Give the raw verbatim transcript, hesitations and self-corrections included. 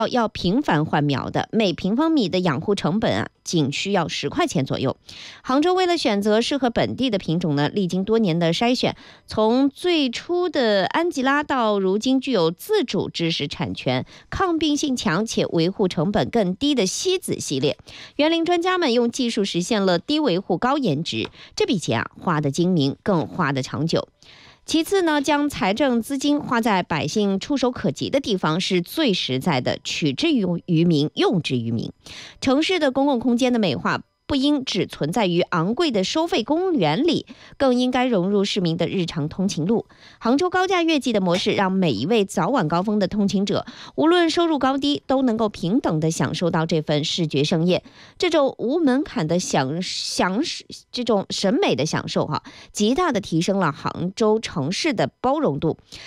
要频繁换苗的，每平方米的养护成本啊，仅需要十块钱左右。杭州为了选择适合本地的品种呢，历经多年的筛选，从最初的安吉拉到如今具有自主知识产权、抗病性强且维护成本更低的西子系列，园林专家们用技术实现了低维护高颜值，这笔钱啊花得精明，更花得长久。其次呢，将财政资金花在百姓触手可及的地方是最实在的，取之于于民，用之于民。城市的公共空间的美化不应只存在于昂贵的收费公园里，更应该融入市民的日常通勤路。杭州高价月季的模式，让每一位早晚高峰的通勤者，无论收入高低，都能够平等地享受到这份视觉盛宴。这种无门槛的享享这种审美的享受哈、啊，极大地提升了杭州城市的包容度。